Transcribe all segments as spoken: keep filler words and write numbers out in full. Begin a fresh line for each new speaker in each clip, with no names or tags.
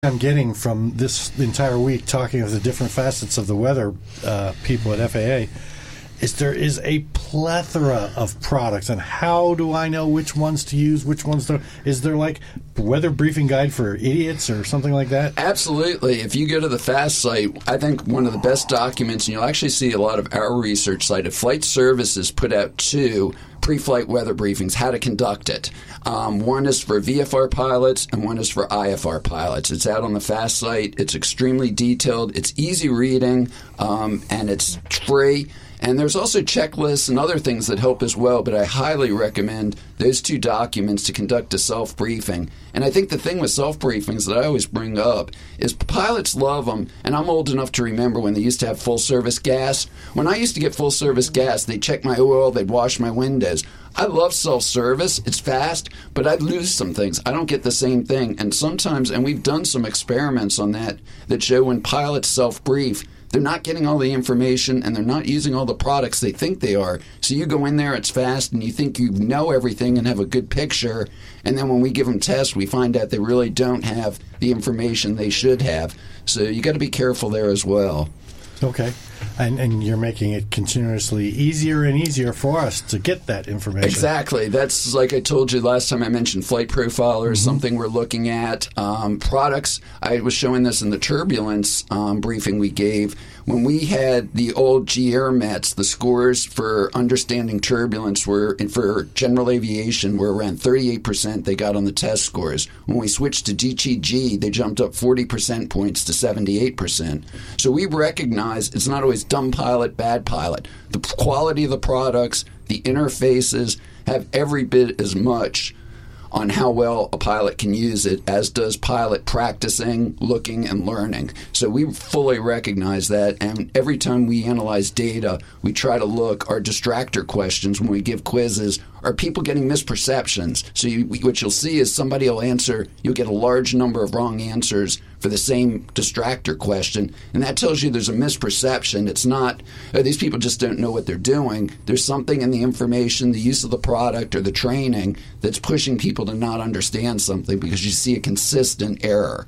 I'm getting from this entire week talking of the different facets of the weather uh, people at F A A is there is a plethora of products, and how do I know which ones to use, which ones to... Is there like weather briefing guide for idiots or something like that?
Absolutely. If you go to the FAST site, I think one of the best documents, and you'll actually see a lot of our research cited, Flight Services put out two pre-flight weather briefings, how to conduct it. Um, one is for V F R pilots and one is for I F R pilots. It's out on the FAST site. It's extremely detailed. It's easy reading, um, and it's free. And there's also checklists and other things that help as well, but I highly recommend those two documents to conduct a self-briefing. And I think the thing with self-briefings that I always bring up is pilots love them, and I'm old enough to remember when they used to have full-service gas. When I used to get full-service gas, they'd check my oil, they'd wash my windows. I love self-service. It's fast, but I'd lose some things. I don't get the same thing. And sometimes, and we've done some experiments on that, that show when pilots self-brief, they're not getting all the information, and they're not using all the products they think they are. So you go in there, it's fast, and you think you know everything and have a good picture. And then when we give them tests, we find out they really don't have the information they should have. So you got to be careful there as well.
Okay. And and you're making it continuously easier and easier for us to get that information.
Exactly. That's like I told you last time I mentioned Flight Profiler is mm-hmm. something we're looking at. Um, products, I was showing this in the turbulence um, briefing we gave. When we had the old G Air Mets, the scores for understanding turbulence were, for general aviation, were around thirty-eight percent they got on the test scores. When we switched to D T G, they jumped up forty percent points to seventy-eight percent. So we recognize it's not always dumb pilot, bad pilot. The quality of the products, the interfaces have every bit as much on how well a pilot can use it as does pilot practicing, looking, and learning. So we fully recognize that, and every time we analyze data, we try to look, our distractor questions when we give quizzes, are people getting misperceptions? So you, what you'll see is somebody will answer, you'll get a large number of wrong answers for the same distractor question, and that tells you there's a misperception. It's not, oh, these people just don't know what they're doing. There's something in the information, the use of the product, or the training that's pushing people to not understand something because you see a consistent error.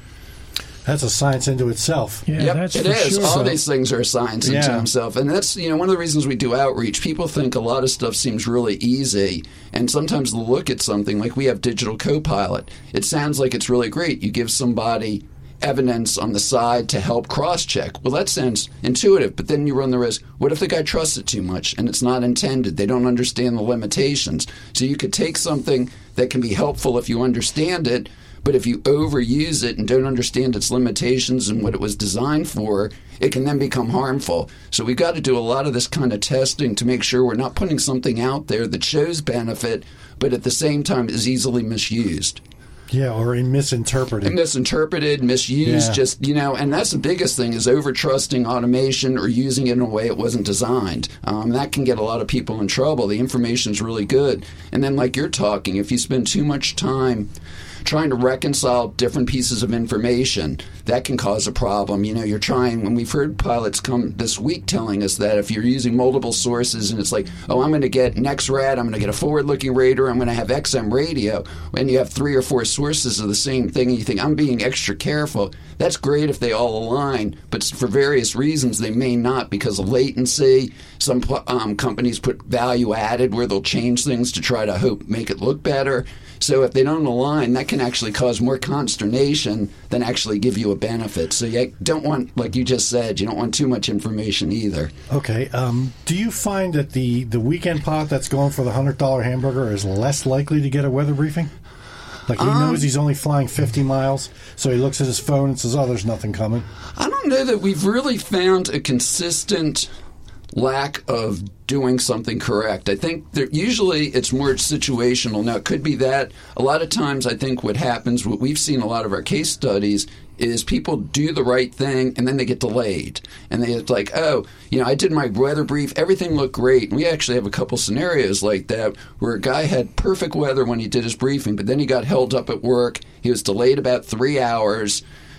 That's a science into itself.
Yeah,
yep,
that's
it
for
is.
Sure.
All
So,
these things are a science
yeah.
into themselves. And that's, you know, one of the reasons we do outreach. People think a lot of stuff seems really easy, and sometimes they'll look at something like we have Digital Copilot. It sounds like it's really great. You give somebody evidence on the side to help cross-check. Well, that sounds intuitive, but then you run the risk, what if the guy trusts it too much and it's not intended? They don't understand the limitations. So you could take something that can be helpful if you understand it, but if you overuse it and don't understand its limitations and what it was designed for, it can then become harmful. So we've got to do a lot of this kind of testing to make sure we're not putting something out there that shows benefit, but at the same time is easily misused.
Yeah, or misinterpreted.
Misinterpreted, misused,
yeah.
just, you know, and that's the biggest thing is over-trusting automation or using it in a way it wasn't designed. Um, that can get a lot of people in trouble. The information's really good. And then like you're talking, if you spend too much time trying to reconcile different pieces of information, that can cause a problem. You know, you're trying, when we've heard pilots come this week telling us that if you're using multiple sources and it's like, oh, I'm going to get an X RAD, I'm going to get a forward-looking radar, I'm going to have X M radio, and you have three or four sources of the same thing, and you think, I'm being extra careful. That's great if they all align, but for various reasons they may not because of latency. Some um, companies put value added where they'll change things to try to hope make it look better. So if they don't align, that can actually cause more consternation than actually give you a benefit. So you don't want, like you just said, you don't want too much information either.
Okay. Um, do you find that the, the weekend pilot that's going for the one hundred dollar hamburger is less likely to get a weather briefing? Like he um, knows he's only flying fifty miles, so he looks at his phone and says, oh, there's nothing coming. I
don't know that we've really found a consistent lack of doing something correct. I think that usually it's more situational. Now, it could be that a lot of times I think what happens, what we've seen a lot of our case studies, is people do the right thing and then they get delayed. And they it's like, oh, you know, I did my weather brief, everything looked great. And we actually have a couple scenarios like that where a guy had perfect weather when he did his briefing, but then he got held up at work. He was delayed about three hours.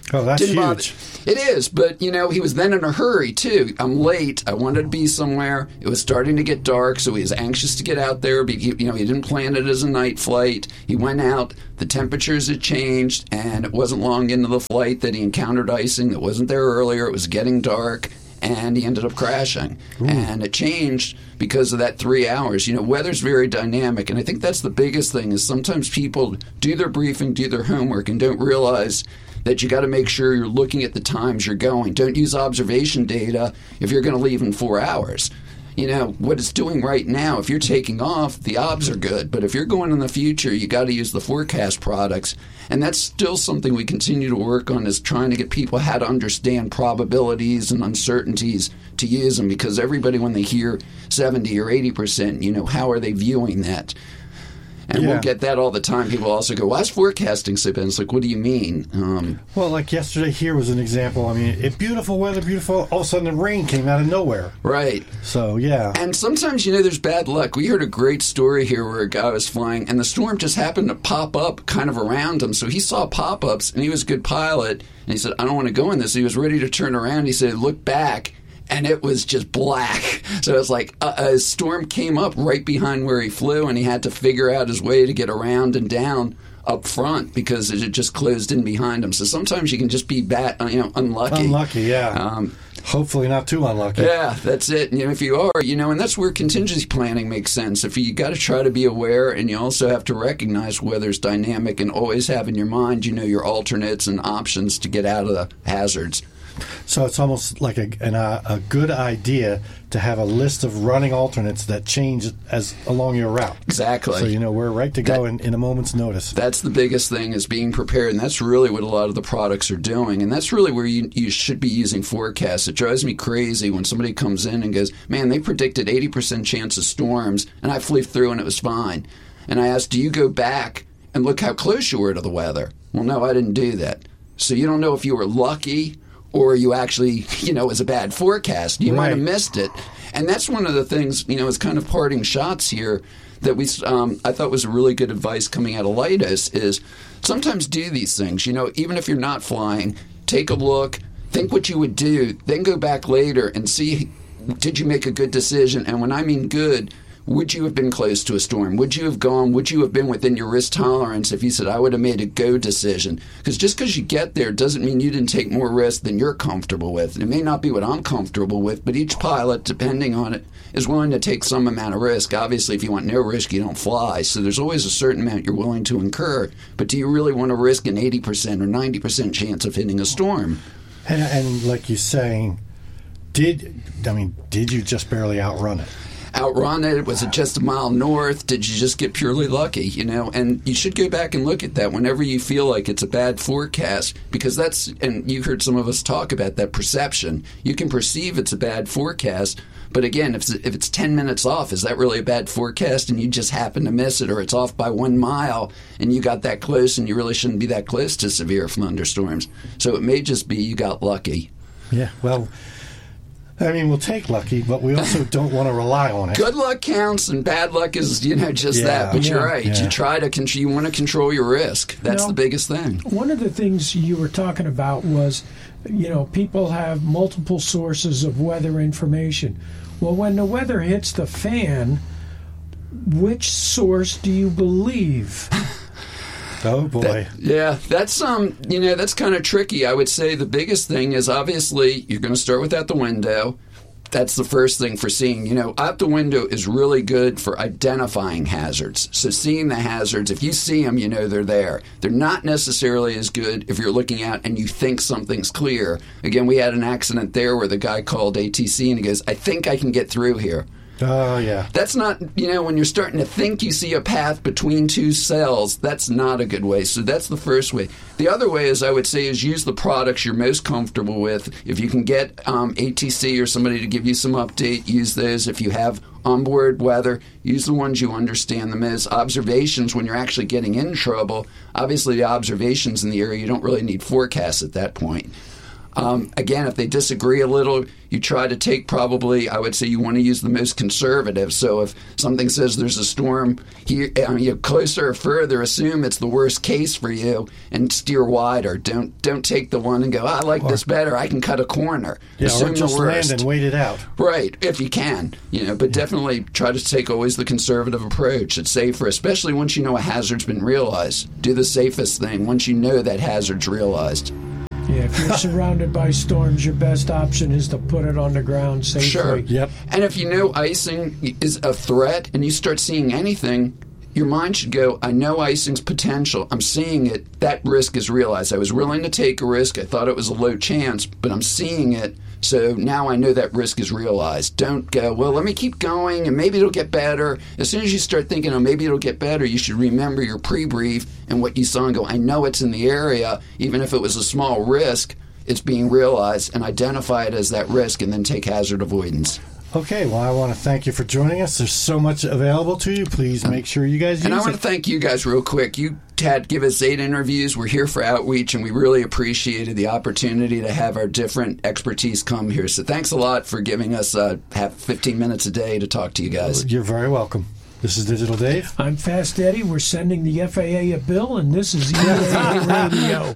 Oh, that's
Didn't bother-
huge.
It is, but, you know, he was then in a hurry, too. I'm late. I wanted to be somewhere. It was starting to get dark, so he was anxious to get out there. But he, you know, he didn't plan it as a night flight. He went out. The temperatures had changed, and it wasn't long into the flight that he encountered icing that wasn't there earlier. It was getting dark, and he ended up crashing. Ooh. And it changed because of that three hours. You know, weather's very dynamic, and I think that's the biggest thing is sometimes people do their briefing, do their homework, and don't realize that you got to make sure you're looking at the times you're going. Don't use observation data if you're going to leave in four hours. You know, what it's doing right now, if you're taking off, the obs are good. But if you're going in the future, you got to use the forecast products. And that's still something we continue to work on is trying to get people how to understand probabilities and uncertainties to use them. Because everybody, when they hear seventy or eighty percent, you know, how are they viewing that? And yeah. we'll get that all the time. People also go, why is forecasting so bad? It's like, what do you mean? Um,
well, like yesterday here was an example. I mean, it beautiful weather, beautiful. All of a sudden, the rain came out of nowhere.
Right.
So, yeah.
And sometimes, you know, there's bad luck. We heard a great story here where a guy was flying, and the storm just happened to pop up kind of around him. So he saw pop-ups, and he was a good pilot. And he said, I don't want to go in this. He was ready to turn around. He said, look back. And it was just black. So it was like a, a storm came up right behind where he flew, and he had to figure out his way to get around and down up front because it had just closed in behind him. So sometimes you can just be bad, you know, unlucky.
Unlucky, yeah.
Um,
Hopefully not too unlucky.
Yeah, that's it. And, you know, if you are, you know, and that's where contingency planning makes sense. If you got to try to be aware, and you also have to recognize weather's dynamic and always have in your mind, you know, your alternates and options to get out of the hazards.
So it's almost like a, an, uh, a good idea to have a list of running alternates that change as along your route.
Exactly.
So you know we're right to go
that,
in, in a moment's notice.
That's the biggest thing is being prepared, and that's really what a lot of the products are doing. And that's really where you, you should be using forecasts. It drives me crazy when somebody comes in and goes, man, they predicted eighty percent chance of storms, and I flew through and it was fine. And I asked, do you go back and look how close you were to the weather? Well, no, I didn't do that. So you don't know if you were lucky or you actually, you know, it was a bad forecast. You right. might have missed it. And that's one of the things, you know, it's kind of parting shots here that we, um, I thought was a really good advice coming out of Leidos is sometimes do these things. You know, even if you're not flying, take a look, think what you would do, then go back later and see, did you make a good decision? And when I mean good, would you have been close to a storm? Would you have gone? Would you have been within your risk tolerance if you said, I would have made a go decision? Because just because you get there doesn't mean you didn't take more risk than you're comfortable with. It may not be what I'm comfortable with, but each pilot, depending on it, is willing to take some amount of risk. Obviously, if you want no risk, you don't fly. So there's always a certain amount you're willing to incur. But do you really want to risk an eighty percent or ninety percent chance of hitting a storm?
And, and like you're saying, did I mean, did you just barely outrun it?
Outrun it? Was it just a mile north? Did you just get purely lucky? You know, and you should go back and look at that whenever you feel like it's a bad forecast, because that's, and you heard some of us talk about that perception. You can perceive it's a bad forecast, but again, if it's, if it's ten minutes off, is that really a bad forecast and you just happen to miss it, or it's off by one mile and you got that close and you really shouldn't be that close to severe thunderstorms? So it may just be you got lucky.
Yeah, well, I mean, we'll take lucky, but we also don't want to rely on it.
Good luck counts, and bad luck is, you know, just
yeah,
that. But
yeah,
you're right.
Yeah.
You try to control. You want to control your risk. That's
you know,
the biggest thing.
One of the things you were talking about was, you know, people have multiple sources of weather information. Well, when the weather hits the fan, which source do you believe?
Oh boy!
That, yeah, that's um, you know, that's kind of tricky. I would say the biggest thing is obviously you're going to start with out the window. That's the first thing for seeing. You know, out the window is really good for identifying hazards. So seeing the hazards, if you see them, you know they're there. They're not necessarily as good if you're looking out and you think something's clear. Again, we had an accident there where the guy called A T C and he goes, "I think I can get through here."
Oh, yeah.
That's not, you know, when you're starting to think you see a path between two cells, that's not a good way. So that's the first way. The other way, as I would say, is use the products you're most comfortable with. If you can get um, A T C or somebody to give you some update, use those. If you have onboard weather, use the ones you understand them as. Observations, when you're actually getting in trouble, obviously the observations in the area, you don't really need forecasts at that point. Um, again, if they disagree a little, you try to take probably, I would say you want to use the most conservative. So if something says there's a storm here, I mean, you're closer or further, assume it's the worst case for you and steer wider. Don't don't take the one and go, I like or, this better, I can cut a corner.
Yeah,
assume
or just
the worst.
land and wait it out.
Right, if you can. You know, but
yeah.
definitely try to take always the conservative approach. It's safer, especially once you know a hazard's been realized. Do the safest thing once you know that hazard's realized.
Yeah, if you're surrounded by storms, your best option is to put it on the ground safely.
Sure.
Yep.
And if you know icing is a threat and you start seeing anything, your mind should go, I know icing's potential. I'm seeing it. That risk is realized. I was willing to take a risk. I thought it was a low chance, but I'm seeing it. So now I know that risk is realized. Don't go, well, let me keep going and maybe it'll get better. As soon as you start thinking, oh, maybe it'll get better, you should remember your pre-brief and what you saw and go, I know it's in the area. Even if it was a small risk, it's being realized, and identify it as that risk and then take hazard avoidance.
Okay, well, I want to thank you for joining us. There's so much available to you. Please make sure you guys use it.
And I want to thank you guys real quick. You had give us eight interviews. We're here for outreach, and we really appreciated the opportunity to have our different expertise come here. So thanks a lot for giving us uh, have fifteen minutes a day to talk to you guys.
You're very welcome. This is Digital Dave.
I'm Fast Eddie. We're sending the F A A a bill, and this is E A A Radio.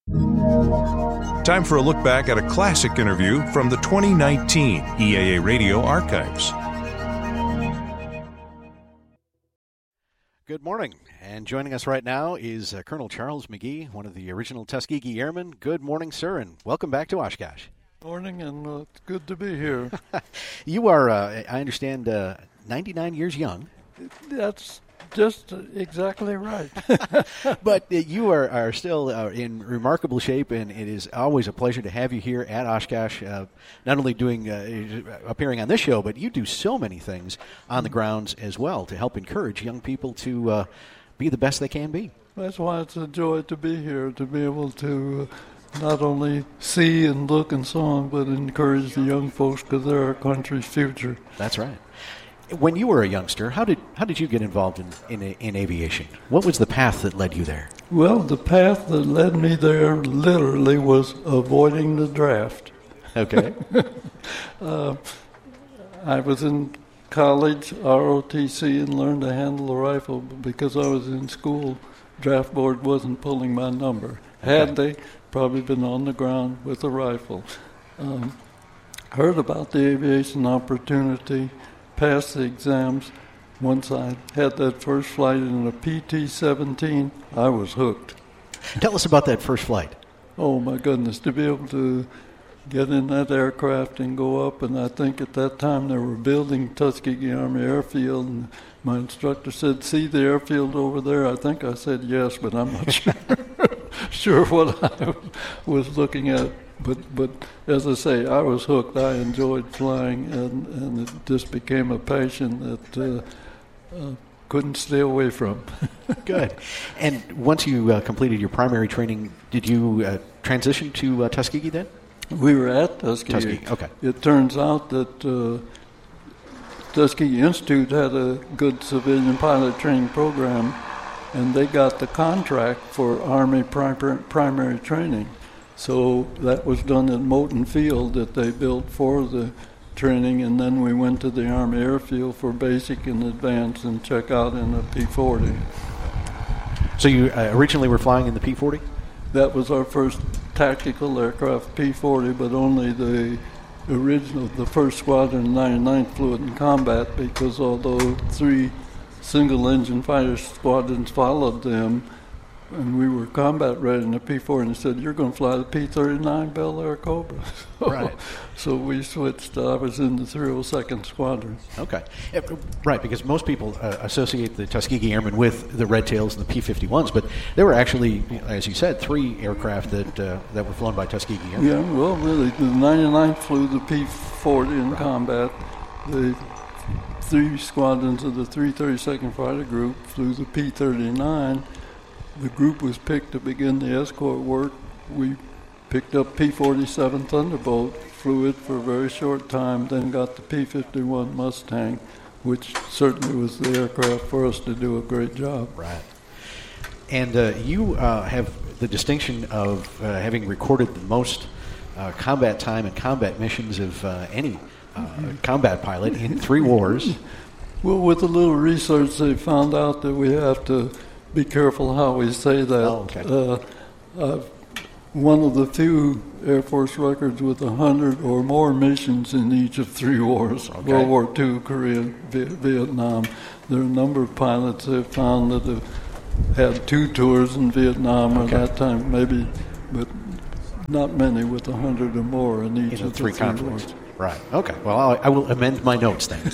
Time for a look back at a classic interview from the twenty nineteen E A A Radio archives.
Good morning, and joining us right now is uh, Colonel Charles McGee, one of the original Tuskegee Airmen. Good morning, sir, and welcome back to Oshkosh.
Morning, and uh, it's good to be here.
You are, uh, I understand, uh, ninety-nine years young.
That's just exactly right.
But uh, you are, are still uh, in remarkable shape, and it is always a pleasure to have you here at Oshkosh, uh, not only doing uh, appearing on this show, but you do so many things on the grounds as well to help encourage young people to uh, be the best they can be.
That's why it's a joy to be here, to be able to uh, not only see and look and so on, but encourage the young folks, because they're our country's future.
That's right. When you were a youngster, how did how did you get involved in, in, in aviation? What was the path that led you there?
Well, the path that led me there literally was avoiding the draft.
Okay.
uh, I was in college, R O T C, and learned to handle a rifle. But because I was in school, draft board wasn't pulling my number. Had
okay.
they, probably been on the ground with a rifle. Um, heard about the aviation opportunity, passed the exams. Once I had that first flight in a P T seventeen, I was hooked.
Tell us about that first flight.
Oh, my goodness, to be able to get in that aircraft and go up, and I think at that time they were building Tuskegee Army Airfield, and my instructor said, see the airfield over there? I think I said yes, but I'm not sure, sure what I was looking at. But but as I say, I was hooked. I enjoyed flying, and, and it just became a passion that uh, uh, couldn't stay away from.
Good. And once you uh, completed your primary training, did you uh, transition to uh, Tuskegee then?
We were at Tuskegee.
Tuskegee, okay.
It turns out that uh, Tuskegee Institute had a good civilian pilot training program, and they got the contract for Army primary, primary training. So that was done at Moton Field that they built for the training, and then we went to the Army Airfield for basic and advanced and check out in a P forty.
So you uh, originally were flying in the P forty?
That was our first tactical aircraft, P forty, but only the original, the first squadron, ninety-ninth, flew it in combat, because although three single-engine fighter squadrons followed them, and we were combat ready in the P forty, and said, you're going to fly the P thirty-nine Bel Air Cobra.
Right.
So we switched. I was in the three oh second Squadron.
Okay. Right, because most people uh, associate the Tuskegee Airmen with the Red Tails and the P fifty-ones, but there were actually, as you said, three aircraft that uh, that were flown by Tuskegee Airmen.
Yeah, well, really, the ninety-ninth flew the P forty in right. combat. The three squadrons of the three thirty-second Fighter Group flew the P thirty-nine. The group was picked to begin the escort work. We picked up P forty-seven Thunderbolt, flew it for a very short time, then got the P fifty-one Mustang, which certainly was the aircraft for us to do a great job.
Right. And uh, you uh, have the distinction of uh, having recorded the most uh, combat time and combat missions of uh, any uh, combat pilot in three wars.
Well, with a little research, they found out that we have to be careful how we say that.
Oh, okay.
Uh, I've one of the few Air Force records with a hundred or more missions in each of three wars:
okay.
World War Two, Korea, v- Vietnam. There are a number of pilots they've found that have had two tours in Vietnam
okay.
at that time, maybe, but not many with a hundred or more in each
in
of the
three
three
conflicts.
wars.
Right. Okay. Well, I, I will amend my notes then.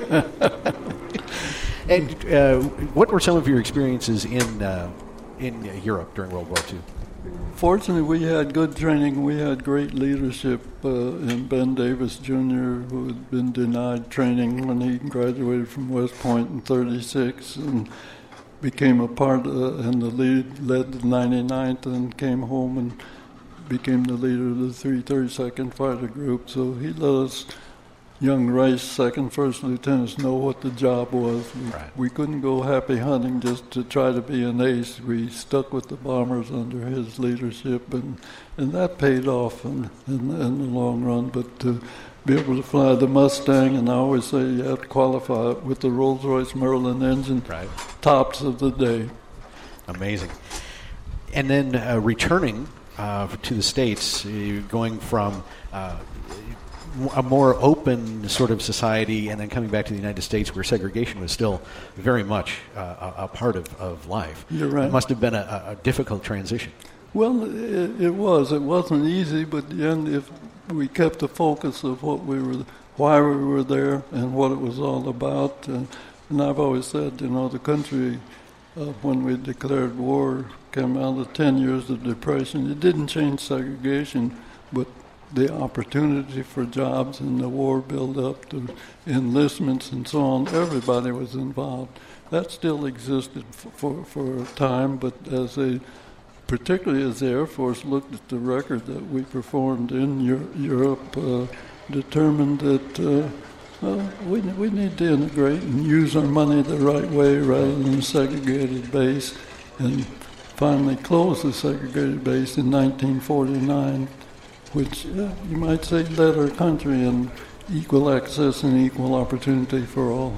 And uh, what were some of your experiences in uh, in uh, Europe during World War Two?
Fortunately, we had good training. We had great leadership uh, in Ben Davis Junior, who had been denied training when he graduated from West Point in thirty-six and became a part uh, and the lead led the ninety-ninth and came home and became the leader of the three thirty-second Fighter Group. So he let us young Rice, second first lieutenants, know what the job was. We,
right.
we couldn't go happy hunting just to try to be an ace. We stuck with the bombers under his leadership, and, and that paid off in, in, in the long run. But to be able to fly the Mustang, and I always say you have to qualify it with the Rolls-Royce Merlin engine,
right.
tops of the day.
Amazing. And then uh, returning uh, to the States, uh, going from uh, a more open sort of society and then coming back to the United States where segregation was still very much uh, a, a part of, of life.
You're right.
It must have been a, a difficult transition.
Well, it, it was. It wasn't easy, but in the end, if we kept the focus of what we were, why we were there, and what it was all about. And, and I've always said, you know, the country, uh, when we declared war, came out of ten years of depression. It didn't change segregation, but the opportunity for jobs and the war build-up, the enlistments and so on, everybody was involved. That still existed for, for, for a time, but as they, particularly as the Air Force looked at the record that we performed in Euro- Europe, uh, determined that uh, well, we, we need to integrate and use our money the right way rather than a segregated base, and finally closed the segregated base in nineteen forty-nine, which uh, you might say led our country in equal access and equal opportunity for all.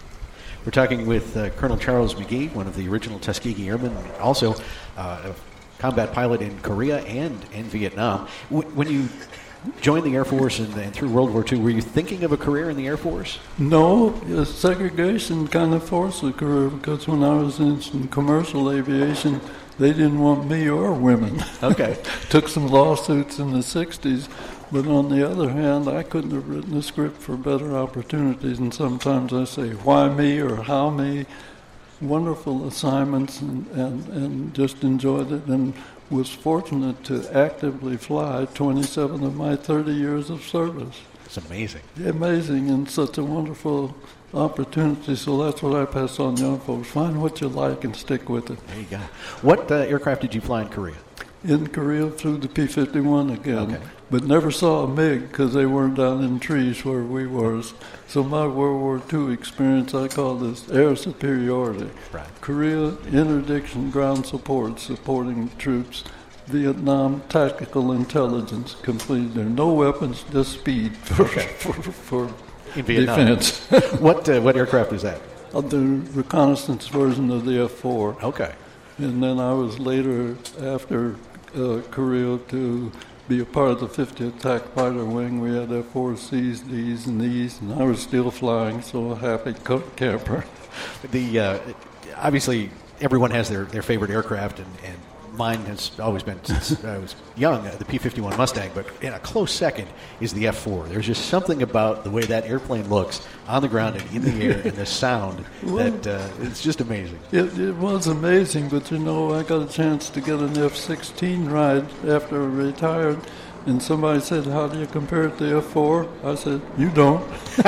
We're talking with uh, Colonel Charles McGee, one of the original Tuskegee Airmen, also uh, a combat pilot in Korea and in Vietnam. W- when you joined the Air Force and, and through World War Two, were you thinking of a career in the Air Force?
No, uh, segregation kind of forced a career, because when I was in, in commercial aviation, they didn't want me or women.
Okay.
Took some lawsuits in the sixties, but on the other hand, I couldn't have written a script for better opportunities, and sometimes I say, why me or how me? Wonderful assignments, and, and, and just enjoyed it, and was fortunate to actively fly twenty-seven of my thirty years of service.
It's amazing.
Amazing, and such a wonderful opportunity. So that's what I pass on young folks. Find what you like and stick with it.
There you go. What uh, aircraft did you fly in Korea?
In Korea, flew the P fifty-one again,
Okay.
but never saw a MiG because they weren't down in trees where we were. So my World War Two experience, I call this air superiority.
Right.
Korea, interdiction ground support, supporting troops. Vietnam, tactical intelligence, completed there. No weapons, just speed for,
Okay.
for, for
In Vietnam.
defense.
what uh, what aircraft was that?
Of the reconnaissance version of the F four.
Okay.
And then I was later, after uh, Korea, to be a part of the fiftieth Attack Fighter Wing. We had F four Cs, Ds, and Es, and I was still flying, so a happy co- camper.
The uh, obviously everyone has their, their favorite aircraft, and, and mine has always been since I was young, uh, the P fifty-one Mustang. But in a close second is the F four. There's just something about the way that airplane looks on the ground and in the air, and the sound that uh, it's just amazing.
It, it was amazing, but you know, I got a chance to get an F sixteen ride after I retired, and somebody said, how do you compare it to F four? I said, you don't.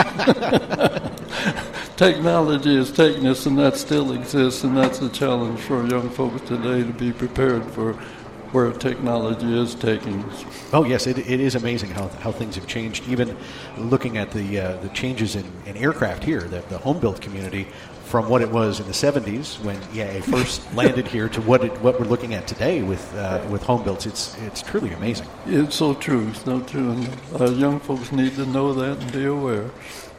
Technology has taken us, and that still exists, and that's a challenge for young folks today to be prepared for where technology is taking us.
Oh yes, it, it is amazing how how things have changed. Even looking at the uh, the changes in, in aircraft here, the, the home built community, from what it was in the seventies when E A A first landed here to what it, what we're looking at today with uh, with home builds. It's it's truly amazing.
It's so true, so true, and our young folks need to know that and be aware.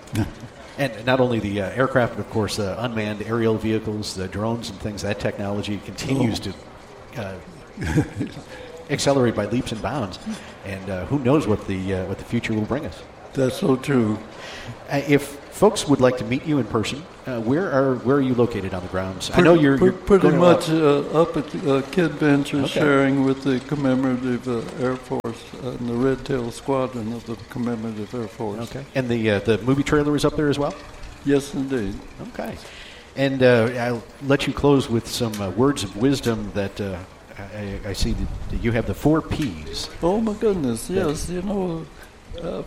And not only the uh, aircraft, but of course uh, unmanned aerial vehicles, the drones and things. That technology continues oh. to uh, accelerate by leaps and bounds. And uh, who knows what the uh, what the future will bring us.
That's so true.
Uh, if folks would like to meet you in person, uh, where are where are you located on the grounds? Pretty, I know you're, you're
pretty much uh, up at uh, Kid Venture,
okay.
sharing with the commemorative uh, Air Force uh, and the Red Tail Squadron of the commemorative Air Force.
Okay, and the uh, the movie trailer is up there as well.
Yes, indeed.
Okay, and uh, I'll let you close with some uh, words of wisdom that. Uh, I, I see that you have the four P's.
Oh my goodness! Yes, you know. Uh,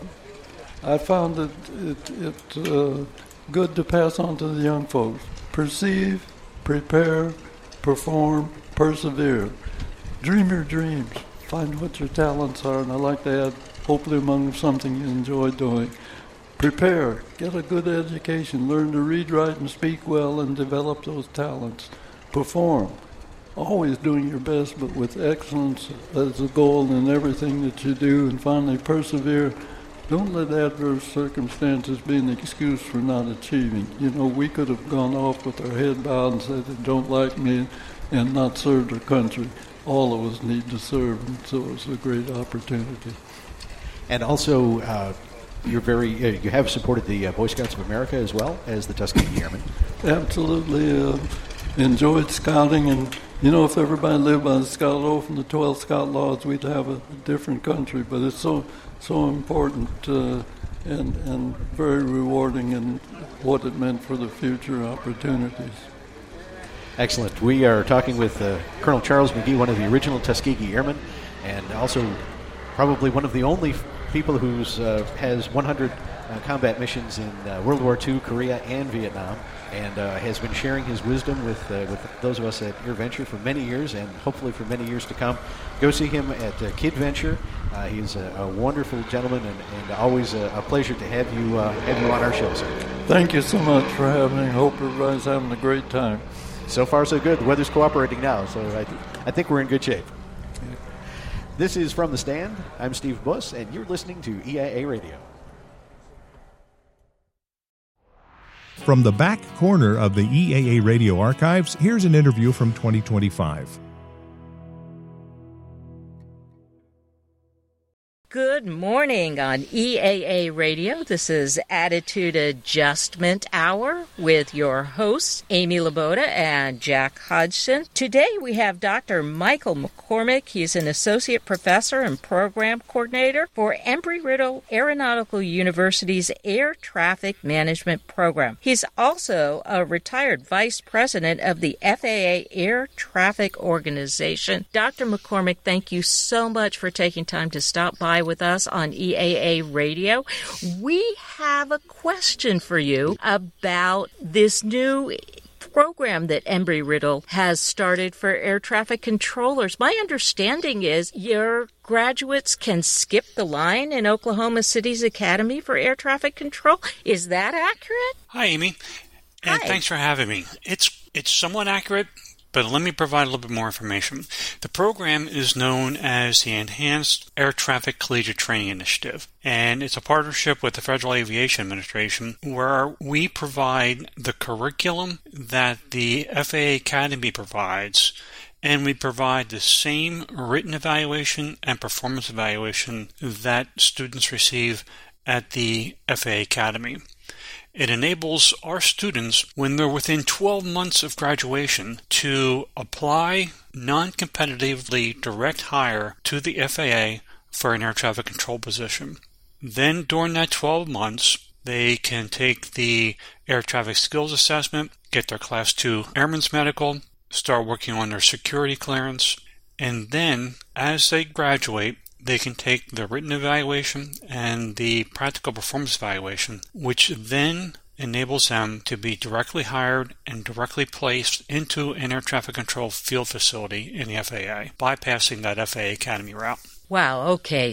I found it, it, it uh, good to pass on to the young folks. Perceive, prepare, perform, persevere. Dream your dreams. Find what your talents are, and I like to add, hopefully among something you enjoy doing. Prepare. Get a good education. Learn to read, write, and speak well, and develop those talents. Perform. Always doing your best, but with excellence as a goal in everything that you do. And finally, persevere. Don't let adverse circumstances be an excuse for not achieving. You know, we could have gone off with our head bowed and said they don't like me and not served our country. All of us need to serve, and so it's a great opportunity.
And also, uh, you're very uh, you have supported the uh, Boy Scouts of America as well as the Tuskegee Airmen.
Absolutely. Uh, enjoyed scouting, and you know, if everybody lived by the Scout Oath and the twelve Scout Laws, we'd have a different country. But it's so so important uh, and and very rewarding in what it meant for the future opportunities.
Excellent. We are talking with uh, Colonel Charles McGee, one of the original Tuskegee Airmen, and also probably one of the only f- people who uh, has one hundred uh, combat missions in uh, World War Two, Korea, and Vietnam, and uh, has been sharing his wisdom with uh, with those of us at AirVenture for many years, and hopefully for many years to come. Go see him at uh, Kid Venture. Uh, he's a, a wonderful gentleman, and, and always a, a pleasure to have you uh, have you on our show, sir.
Thank you so much for having me. Hope everybody's having a great time.
So far, so good. The weather's cooperating now, so I, th- I think we're in good shape. This is From the Stand. I'm Steve Buss, and you're listening to E A A Radio.
From the back corner of the E A A Radio archives, here's an interview from twenty twenty-five.
Good morning on E A A Radio. This is Attitude Adjustment Hour with your hosts, Amy Laboda and Jack Hodgson. Today we have Doctor Michael McCormick. He's an associate professor and program coordinator for Embry-Riddle Aeronautical University's Air Traffic Management Program. He's also a retired vice president of the F A A Air Traffic Organization. Doctor McCormick, thank you so much for taking time to stop by with us on E A A Radio. We have a question for you about this new program that Embry-Riddle has started for air traffic controllers. My understanding is your graduates can skip the line in Oklahoma City's Academy for Air Traffic Control. Is that accurate?
Hi, Amy. And
Hi.
Thanks for having me. It's it's somewhat accurate, but let me provide a little bit more information. The program is known as the Enhanced Air Traffic Collegiate Training Initiative, and it's a partnership with the Federal Aviation Administration where we provide the curriculum that the F A A Academy provides, and we provide the same written evaluation and performance evaluation that students receive at the F A A Academy. It enables our students, when they're within twelve months of graduation, to apply non-competitively direct hire to the F A A for an air traffic control position. Then, during that twelve months, they can take the air traffic skills assessment, get their Class two Airman's Medical, start working on their security clearance, and then, as they graduate, they can take the written evaluation and the practical performance evaluation, which then enables them to be directly hired and directly placed into an air traffic control field facility in the F A A, bypassing that F A A Academy route.
Wow, okay,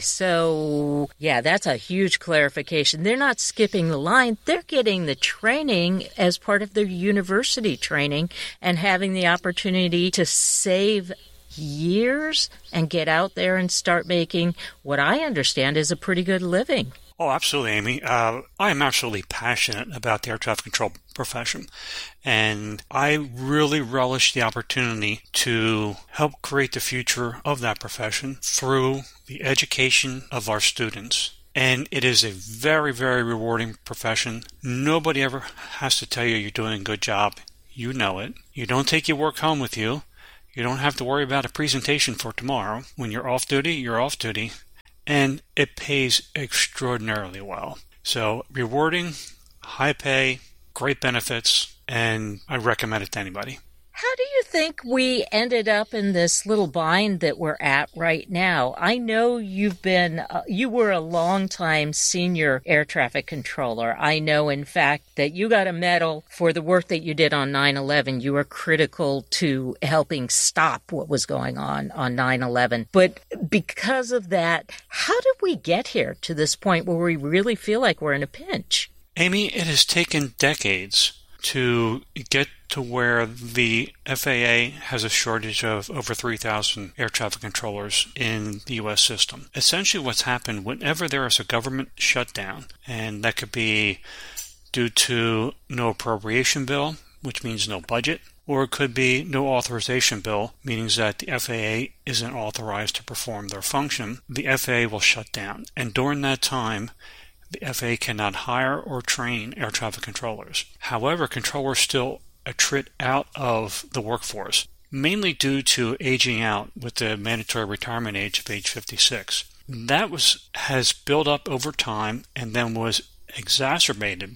so yeah, that's a huge clarification. They're not skipping the line, they're getting the training as part of their university training and having the opportunity to save years and get out there and start making what I understand is a pretty good living.
Oh, absolutely, Amy. Uh, I am absolutely passionate about the air traffic control profession, and I really relish the opportunity to help create the future of that profession through the education of our students. And it is a very, very rewarding profession. Nobody ever has to tell you you're doing a good job. You know it. You don't take your work home with you. You don't have to worry about a presentation for tomorrow. When you're off duty, you're off duty. And it pays extraordinarily well. So rewarding, high pay, great benefits, and I recommend it to anybody.
How do you think we ended up in this little bind that we're at right now? I know you've been, uh, you were a long-time senior air traffic controller. I know, in fact, that you got a medal for the work that you did on nine eleven. You were critical to helping stop what was going on on nine eleven. But because of that, how did we get here to this point where we really feel like we're in a pinch?
Amy, it has taken decades to get to where the F A A has a shortage of over three thousand air traffic controllers in the U S system. Essentially what's happened, whenever there is a government shutdown, and that could be due to no appropriation bill, which means no budget, or it could be no authorization bill, meaning that the F A A isn't authorized to perform their function, the F A A will shut down. And during that time, the F A A cannot hire or train air traffic controllers. However, controllers still attrit out of the workforce, mainly due to aging out with the mandatory retirement age of age fifty-six. That was has built up over time and then was exacerbated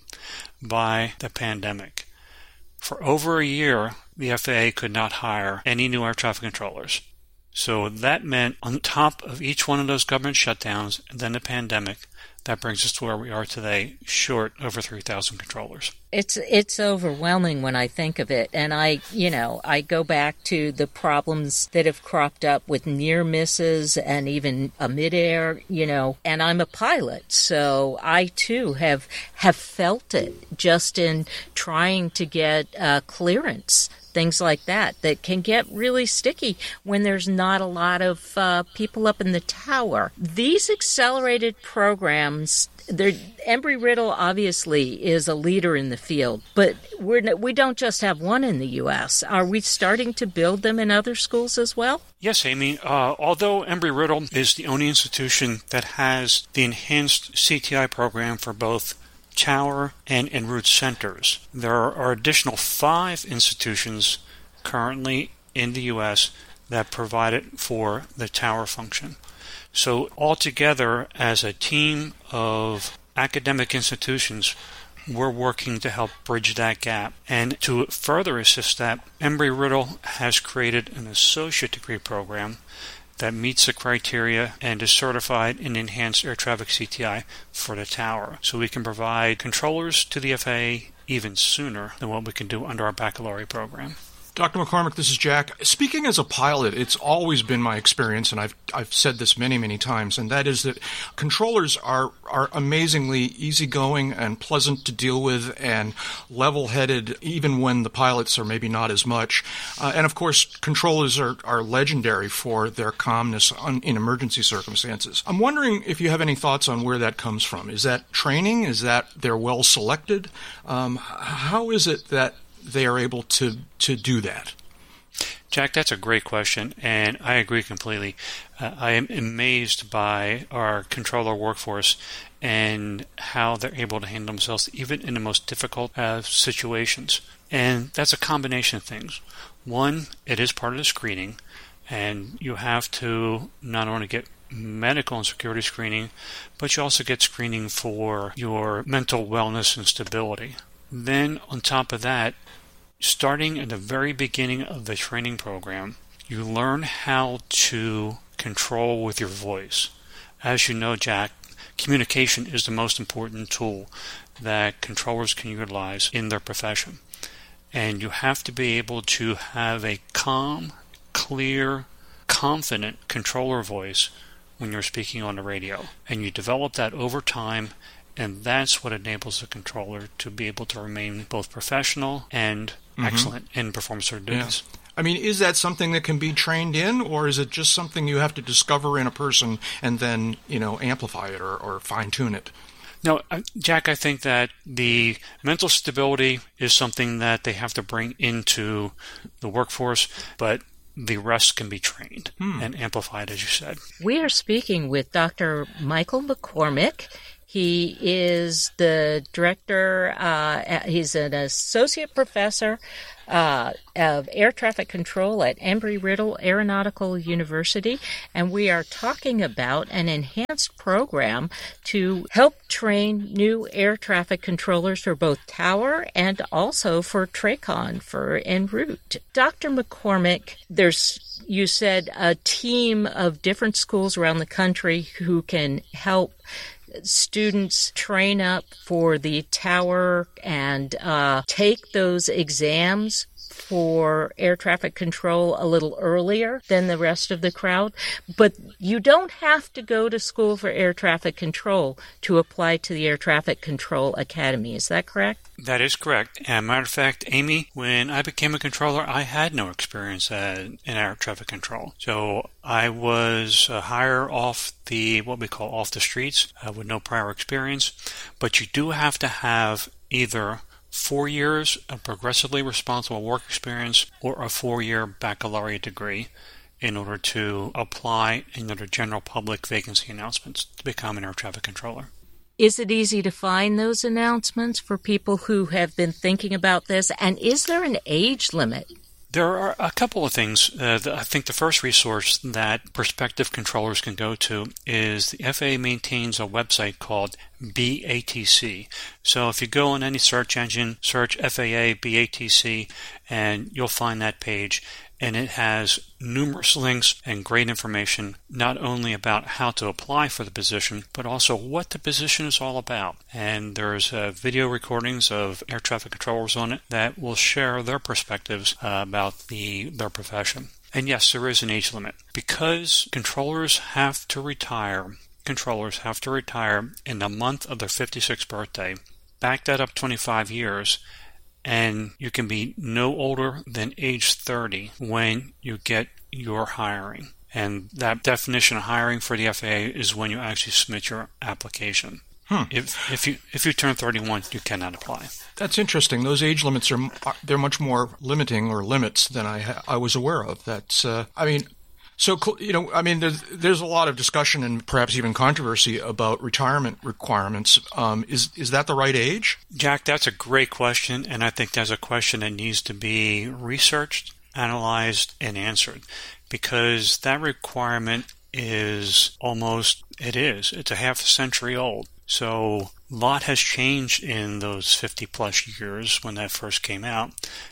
by the pandemic. For over a year, the F A A could not hire any new air traffic controllers. So that meant on top of each one of those government shutdowns and then the pandemic, that brings us to where we are today, short over three thousand controllers.
It's it's overwhelming when I think of it. And I, you know, I go back to the problems that have cropped up with near misses and even a midair, you know, and I'm a pilot. So I, too, have, have felt it just in trying to get uh, clearance. Things like that that can get really sticky when there's not a lot of uh, people up in the tower. These accelerated programs, Embry-Riddle obviously is a leader in the field, but we're, we don't just have one in the U S. Are we starting to build them in other schools as well?
Yes, Amy. Uh, although Embry-Riddle is the only institution that has the enhanced C T I program for both tower and en route centers, there are additional five institutions currently in the U S that provide it for the tower function. So altogether, as a team of academic institutions, we're working to help bridge that gap. And to further assist that, Embry-Riddle has created an associate degree program that meets the criteria and is certified in enhanced air traffic C T I for the tower. So we can provide controllers to the F A A even sooner than what we can do under our baccalaureate program.
Doctor McCormick, this is Jack. Speaking as a pilot, it's always been my experience, and I've I've said this many, many times, and that is that controllers are, are amazingly easygoing and pleasant to deal with and level-headed, even when the pilots are maybe not as much. Uh, and, of course, controllers are, are legendary for their calmness on, in emergency circumstances. I'm wondering if you have any thoughts on where that comes from. Is that training? Is that they're well-selected? Um, how is it that they are able to, to do that?
Jack, that's a great question, and I agree completely. Uh, I am amazed by our controller workforce and how they're able to handle themselves even in the most difficult uh, situations. And that's a combination of things. One, it is part of the screening, and you have to not only get medical and security screening, but you also get screening for your mental wellness and stability. Then, on top of that, starting at the very beginning of the training program, you learn how to control with your voice. As you know, Jack, communication is the most important tool that controllers can utilize in their profession. And you have to be able to have a calm, clear, confident controller voice when you're speaking on the radio. And you develop that over time, and that's what enables the controller to be able to remain both professional and mm-hmm. excellent in performance of their duties.
Yeah. I mean, is that something that can be trained in, or is it just something you have to discover in a person and then, you know, amplify it or, or fine-tune it?
No, Jack, I think that the mental stability is something that they have to bring into the workforce, but the rest can be trained hmm. and amplified, as you said.
We are speaking with Doctor Michael McCormick. He is the director, uh, he's an associate professor uh, of air traffic control at Embry-Riddle Aeronautical University, and we are talking about an enhanced program to help train new air traffic controllers for both Tower and also for TRACON, for en route. Doctor McCormick, there's, you said, a team of different schools around the country who can help students train up for the Tower and uh, take those exams for air traffic control a little earlier than the rest of the crowd. But you don't have to go to school for air traffic control to apply to the Air Traffic Control Academy. Is that correct?
That is correct. As a matter of fact, Amy, when I became a controller, I had no experience uh, in air traffic control. So I was a hire off the, what we call off the streets, uh, with no prior experience. But you do have to have either four years of progressively responsible work experience or a four-year baccalaureate degree in order to apply in the general public vacancy announcements to become an air traffic controller.
Is it easy to find those announcements for people who have been thinking about this? And is there an age limit?
There are a couple of things. Uh, the, I think the first resource that prospective controllers can go to is the F A A maintains a website called B A T C. So if you go on any search engine, search F A A B A T C, and you'll find that page. And it has numerous links and great information, not only about how to apply for the position, but also what the position is all about. And there's uh, video recordings of air traffic controllers on it that will share their perspectives uh, about the their profession. And yes, there is an age limit. Because controllers have to retire, controllers have to retire in the month of their fifty-sixth birthday. Back that up twenty-five years, and you can be no older than age thirty when you get your hiring. And that definition of hiring for the F A A is when you actually submit your application. Hmm. If if you if you turn thirty-one, you cannot apply.
That's interesting. Those age limits are they're much more limiting or limits than I ha- I was aware of. That's uh, I mean. So, you know, I mean, there's, there's a lot of discussion and perhaps even controversy about retirement requirements. Um, is is that the right age?
Jack, that's a great question, and I think that's a question that needs to be researched, analyzed, and answered, because that requirement is almost, it is, it's a half a century old. So a lot has changed in those fifty-plus years when that first came out,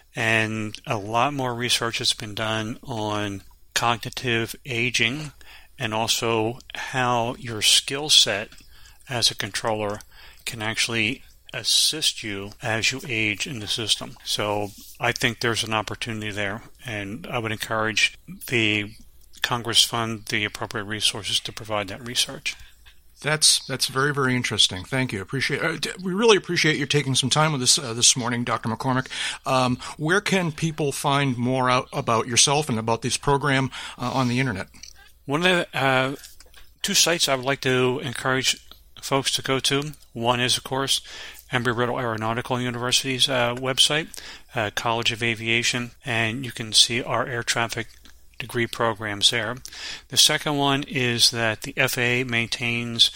and a lot more research has been done on cognitive aging and also how your skill set as a controller can actually assist you as you age in the system. So I think there's an opportunity there, and I would encourage the Congress fund the appropriate resources to provide that research.
That's that's very, very interesting. Thank you. Appreciate uh, we really appreciate you taking some time with us uh, this morning, Doctor McCormick. Um, where can people find more out about yourself and about this program uh, on the internet?
One of the uh, two sites I would like to encourage folks to go to. One is, of course, Embry-Riddle Aeronautical University's uh, website, uh, College of Aviation, and you can see our air traffic degree programs there. The second one is that the F A A maintains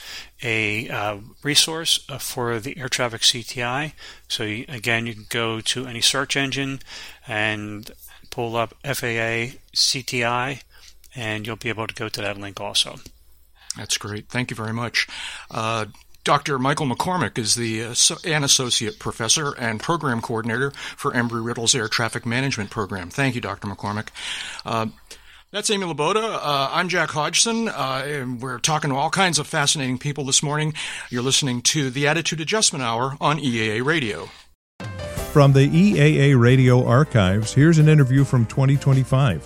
a uh, resource uh, for the air traffic C T I. So you, again, you can go to any search engine and pull up F A A C T I, and you'll be able to go to that link also.
That's great. Thank you very much. Uh, Doctor Michael McCormick is the uh, an associate professor and program coordinator for Embry-Riddle's Air Traffic Management Program. Thank you, Doctor McCormick. Uh, That's Amy Laboda. Uh, I'm Jack Hodgson, uh, and we're talking to all kinds of fascinating people this morning. You're listening to the Attitude Adjustment Hour on E A A Radio.
From the E A A Radio archives, here's an interview from twenty twenty-five.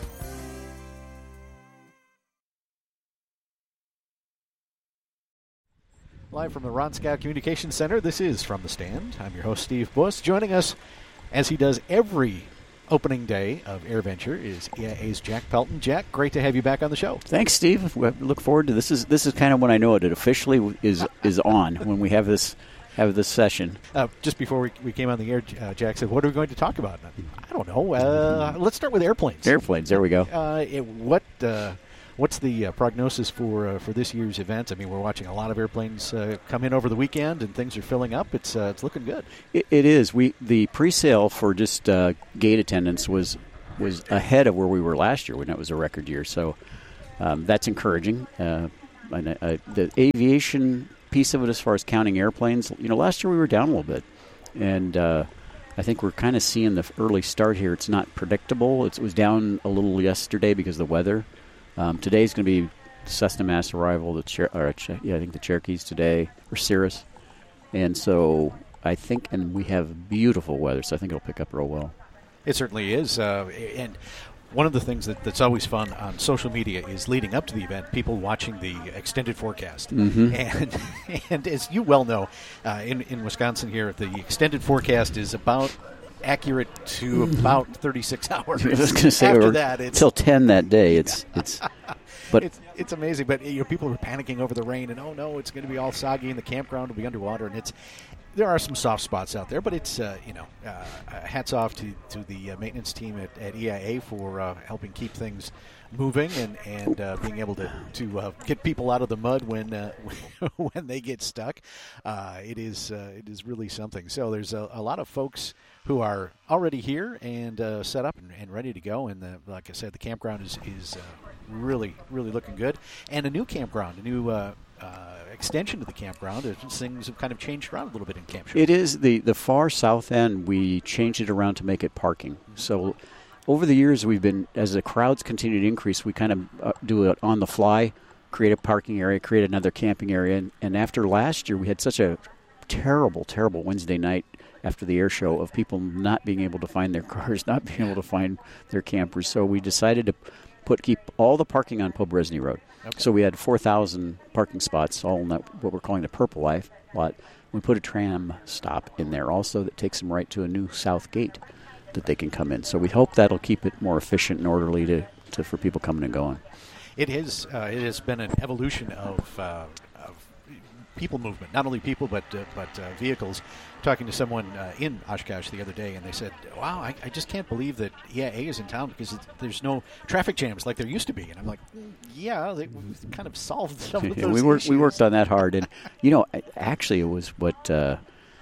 Live from the Ron Scott Communications Center, this is From the Stand. I'm your host, Steve Buss. Joining us, as he does every opening day of AirVenture, is E A A's Jack Pelton. Jack, great to have you back on the show.
Thanks, Steve. We look forward to this. Is this is kind of when I know it, it officially is is on when we have this have this session.
Uh, just before we, we came on the air, uh, Jack said, "What are we going to talk about?" I don't know. Uh, let's start with airplanes.
Airplanes. There we go.
Uh, it, what uh, what's the uh, prognosis for uh, for this year's event? I mean, we're watching a lot of airplanes uh, come in over the weekend, and things are filling up. It's uh, it's looking good.
It, it is. We the pre-sale for just uh, gate attendance was was ahead of where we were last year when it was a record year. So um, that's encouraging. Uh, and, uh, the aviation piece of it, as far as counting airplanes, you know, last year we were down a little bit, and uh, I think we're kind of seeing the early start here. It's not predictable. It's, it was down a little yesterday because of the weather. Um, today's going to be Cessna mass arrival. The Cher- or, yeah, I think the Cherokees today, or Cirrus, and so I think, and we have beautiful weather, so I think it'll pick up real well.
It certainly is, uh, and one of the things that, that's always fun on social media is leading up to the event, people watching the extended forecast.
Mm-hmm.
And and as you well know, uh, in, in Wisconsin here, the extended forecast is about accurate to about thirty-six hours.
I was going to say,
after that, it's
till ten that day. It's it's, but
it's it's amazing. But you know, people are panicking over the rain, and oh no, it's going to be all soggy, and the campground will be underwater, and it's. There are some soft spots out there, but it's, uh, you know, uh, hats off to, to the uh, maintenance team at, at E I A for uh, helping keep things moving and, and uh, being able to, to uh, get people out of the mud when uh, when they get stuck. Uh, it is uh, it is really something. So there's a, a lot of folks who are already here and uh, set up and, and ready to go. And the, like I said, the campground is, is uh, really, really looking good. And a new campground, a new uh, uh, extension to the campground. Things have kind of changed around a little bit in Camp Shore.
It is the, the far south end. We changed it around to make it parking. So over the years, we've been, as the crowds continue to increase, we kind of uh, do it on the fly, create a parking area, create another camping area. And, and after last year, we had such a terrible, terrible Wednesday night after the air show of people not being able to find their cars, not being able to find their campers. So we decided to put keep all the parking on Pobresny Road.
Okay.
So we had four thousand parking spots, all in that, what we're calling the Purple Life lot. We put a tram stop in there also that takes them right to a new south gate that they can come in. So we hope that'll keep it more efficient and orderly to, to for people coming and going.
It has uh, it has been an evolution of, uh, of people movement, not only people but uh, but uh, vehicles. Talking to someone uh, in Oshkosh the other day, and they said, "Wow, I, I just can't believe that E I A is in town because it's, there's no traffic jams like there used to be." And I'm like, "Yeah, they we've kind of solved some of
yeah,
those
we worked
issues.
we worked on that hard, and you know, actually, it was what uh,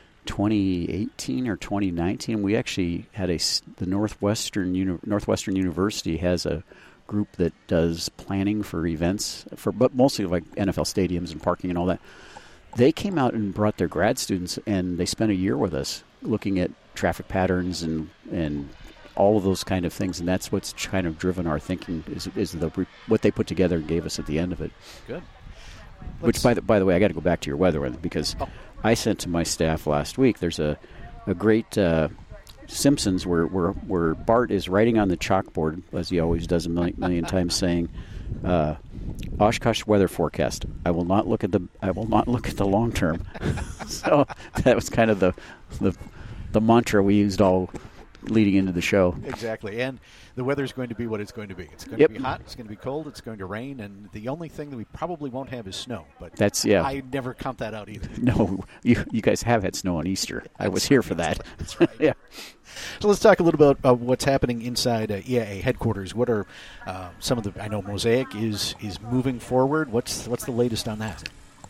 twenty eighteen or twenty nineteen. We actually had a the Northwestern Uni- Northwestern University has a group that does planning for events for, but mostly like N F L stadiums and parking and all that. They came out and brought their grad students, and they spent a year with us looking at traffic patterns and and all of those kind of things. And that's what's kind of driven our thinking is is the what they put together and gave us at the end of it.
Good. Let's
Which, by the by the way, I got to go back to your weather one because
oh.
I sent to my staff last week. There's a a great uh, Simpsons where, where where Bart is writing on the chalkboard, as he always does a million, million times, saying. Uh, Oshkosh weather forecast. I will not look at the. I will not look at the long term. So that was kind of the, the, the mantra we used all leading into the show.
Exactly, and the weather is going to be what it's going to be. It's going
yep.
to be hot. It's going to be cold. It's going to rain, and the only thing that we probably won't have is snow. But
that's yeah.
I never count that out either.
No, you you guys have had snow on Easter. I was here for that.
That's right. Yeah. So let's talk a little bit about uh, what's happening inside uh, E I A headquarters. What are uh, some of the? I know Mosaic is is moving forward. What's what's the latest on that?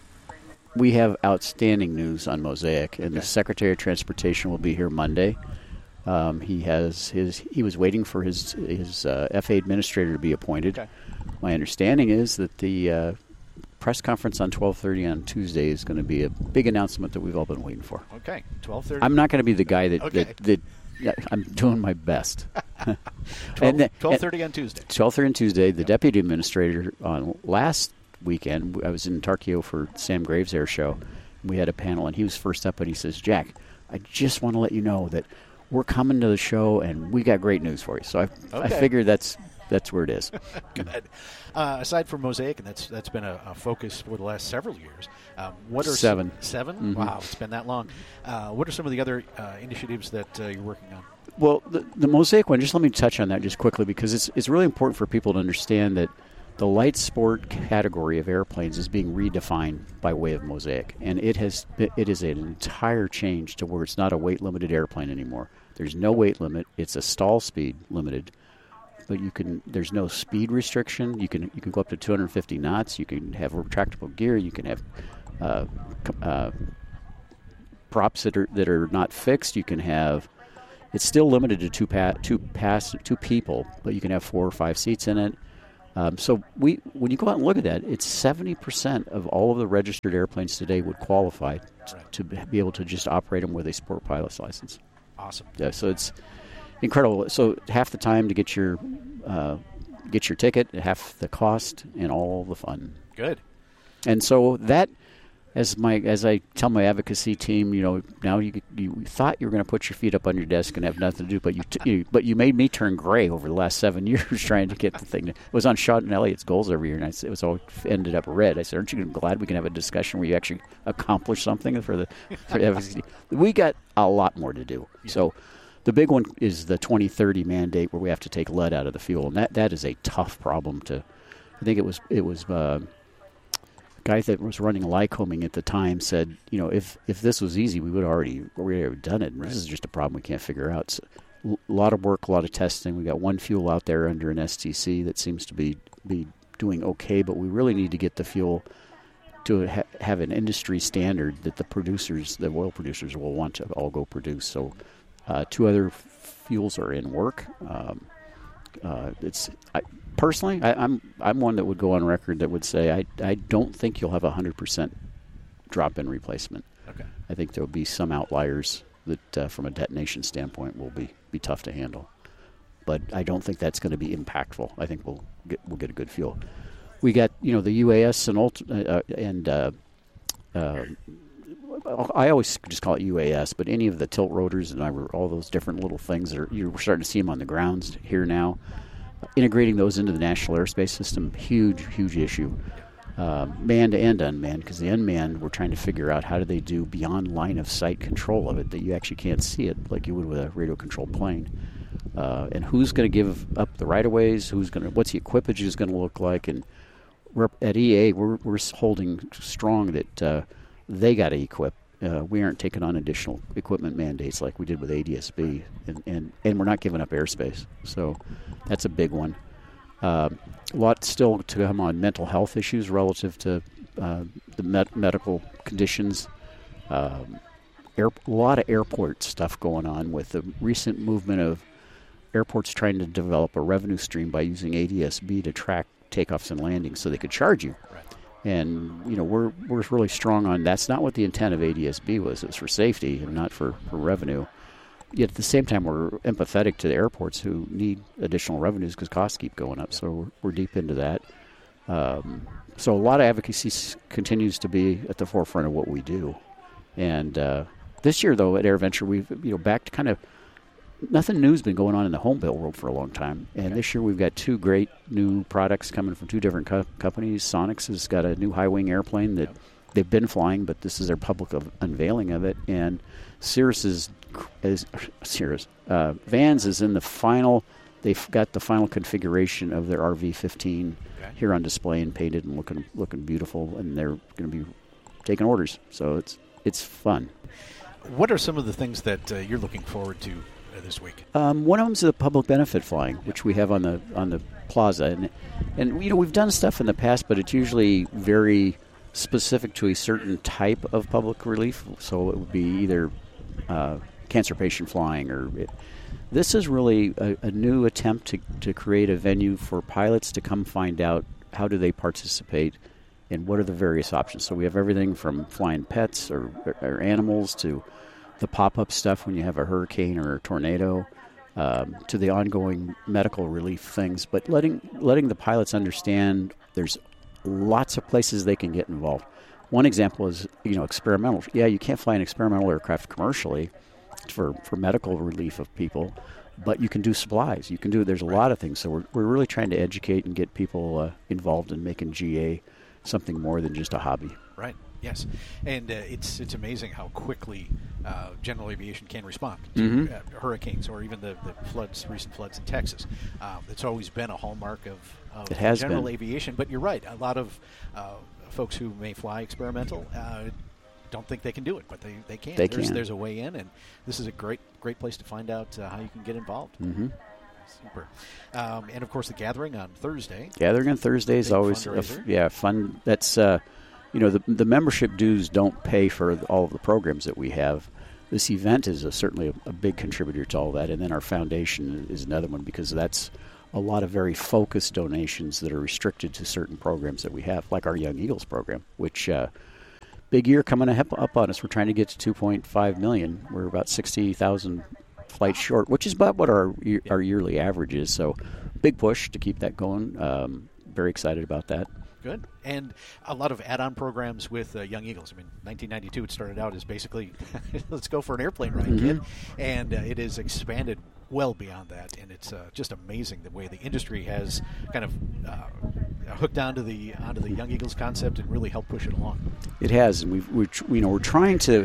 We have outstanding news on Mosaic, and
okay.
the Secretary of Transportation will be here Monday. Um, he has his. He was waiting for his his uh, F A A administrator to be appointed.
Okay.
My understanding is that the uh, press conference on twelve thirty on Tuesday is going to be a big announcement that we've all been waiting for.
Okay, twelve thirty.
I'm not going to be the guy that
okay.
that, that I'm doing my best.
twelve thirty on Tuesday.
twelve thirty on Tuesday. The deputy administrator on last weekend, I was in Tarkio for Sam Graves' Air Show. We had a panel, and he was first up, and he says, Jack, I just want to let you know that we're coming to the show, and we got great news for you. So I, okay. I figured that's that's where it is.
Good. Uh, aside from Mosaic, and that's that's been a, a focus for the last several years. Um, what are
seven?
Some, seven?
Mm-hmm.
Wow, it's been that long. Uh, what are some of the other uh, initiatives that uh, you're working on?
Well, the, the Mosaic one. Just let me touch on that just quickly because it's it's really important for people to understand that the light sport category of airplanes is being redefined by way of Mosaic, and it has it is an entire change to where it's not a weight limited airplane anymore. There's no weight limit. It's a stall speed limited, but you can. There's no speed restriction. You can you can go up to two hundred fifty knots. You can have retractable gear. You can have uh, uh, props that are that are not fixed. You can have. It's still limited to two pa- two pass two people, but you can have four or five seats in it. Um, so we when you go out and look at that, it's seventy percent of all of the registered airplanes today would qualify t-
right.
to be able to just operate them with a sport pilot's license.
Awesome.
Yeah, so it's incredible. So half the time to get your uh, get your ticket, half the cost, and all the fun.
Good.
And so that, as my as I tell my advocacy team, you know, now you you thought you were going to put your feet up on your desk and have nothing to do, but you, t- you but you made me turn gray over the last seven years trying to get the thing. It was on Sean and Elliott's goals every year, and I, it was all ended up red. I said, "Aren't you glad we can have a discussion where you actually accomplish something for the for the advocacy?" We got a lot more to do. Yeah. So. The big one is the twenty thirty mandate where we have to take lead out of the fuel, and that, that is a tough problem to. I think it was it was uh, a guy that was running Lycoming at the time said, you know, if if this was easy, we would already we already done it. And right. This is just a problem we can't figure out. So, a lot of work, a lot of testing. We got one fuel out there under an S T C that seems to be be doing okay, but we really need to get the fuel to ha- have an industry standard that the producers, the oil producers, will want to all go produce. So. Uh, two other f- fuels are in work. Um, uh, it's I, personally, I, I'm I'm one that would go on record that would say I I don't think you'll have a hundred percent drop-in replacement.
Okay.
I think there will be some outliers that, uh, from a detonation standpoint, will be, be tough to handle. But I don't think that's going to be impactful. I think we'll get we'll get a good fuel. We got you know the U A S and ult- uh, and. Uh, uh, I always just call it U A S, but any of the tilt rotors and all those different little things that are you're starting to see them on the grounds here now. Integrating those into the National Airspace System, huge, huge issue. Uh, manned and unmanned, because the unmanned, we're trying to figure out how do they do beyond line of sight control of it that you actually can't see it like you would with a radio controlled plane. Uh, and who's going to give up the right of ways? Who's going to? What's the equipage is going to look like? And we're, at E A, we're we're holding strong that. Uh, They got to equip. Uh, we aren't taking on additional equipment mandates like we did with A D S B, and, and, and we're not giving up airspace. So that's a big one. Uh, a lot still to come on mental health issues relative to uh, the med- medical conditions. Um, air, a lot of airport stuff going on with the recent movement of airports trying to develop a revenue stream by using A D S B to track takeoffs and landings so they could charge you.
Right.
And, you know, we're we're really strong on that's not what the intent of A D S B was. It was for safety and not for, for revenue. Yet at the same time, we're empathetic to the airports who need additional revenues because costs keep going up. So we're, we're deep into that. Um, so a lot of advocacy s- continues to be at the forefront of what we do. And uh, this year, though, at AirVenture, we've, you know, back to kind of nothing new's been going on in the home built world for a long time. And okay. This year we've got two great new products coming from two different co- companies. Sonex has got a new high-wing airplane that yep. they've been flying, but this is their public of unveiling of it. And Cirrus is, is Cirrus, uh, Vans is in the final, they've got the final configuration of their R V fifteen okay. here on display and painted and looking looking beautiful, and they're going to be taking orders. So it's it's fun.
What are some of the things that uh, you're looking forward to this week?
Um, one of them is the public benefit flying, which we have on the on the plaza, and and you know we've done stuff in the past, but it's usually very specific to a certain type of public relief. So it would be either uh, cancer patient flying, or it, this is really a, a new attempt to to create a venue for pilots to come find out how do they participate and what are the various options. So we have everything from flying pets or, or animals to the pop-up stuff when you have a hurricane or a tornado, um, to the ongoing medical relief things. But letting letting the pilots understand there's lots of places they can get involved. One example is, you know, experimental. Yeah, you can't fly an experimental aircraft commercially for, for medical relief of people, but you can do supplies. You can do, there's a lot of things. So we're, we're really trying to educate and get people uh, involved in making G A something more than just a hobby.
Right. Yes, and uh, it's it's amazing how quickly uh, general aviation can respond to
Mm-hmm.
uh, hurricanes or even the, the floods, recent floods in Texas. Um, it's always been a hallmark of, of
It has
general
been.
aviation. But you're right, a lot of uh, folks who may fly experimental uh, don't think they can do it, but they, they can.
They
there's,
can.
There's a way in, and this is a great great place to find out uh, how you can get involved.
Mm-hmm.
Super. Um, and, of course, the gathering on Thursday.
Gathering on Thursday is
Big
always a f-
fundraiser.
yeah fun. That's uh, you know the the membership dues don't pay for all of the programs that we have. This event is a, certainly a, a big contributor to all that, and then our foundation is another one because that's a lot of very focused donations that are restricted to certain programs that we have, like our Young Eagles program, which uh, big year coming up up on us. We're trying to get to two point five million. We're about sixty thousand flights short, which is about what our our yearly average is. So, big push to keep that going. Um, very excited about that.
Good. And a lot of add-on programs with uh, Young Eagles. I mean, nineteen ninety-two, it started out as basically, let's go for an airplane ride,
Mm-hmm.
kid. And uh, it has expanded well beyond that. And it's uh, just amazing the way the industry has kind of uh, hooked onto the onto the Young Eagles concept and really helped push it along.
It has, and we've, we're, tr- you know, we're trying to.